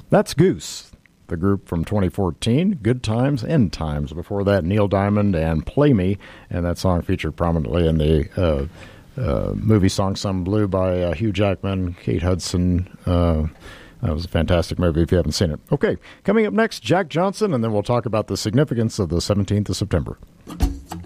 That's Goose, the group from 2014, Good Times, End Times. Before that, Neil Diamond and Play Me, and that song featured prominently in the movie Song Sung Blue by Hugh Jackman, Kate Hudson. That was a fantastic movie if you haven't seen it. Okay, coming up next, Jack Johnson, and then we'll talk about the significance of the 17th of September.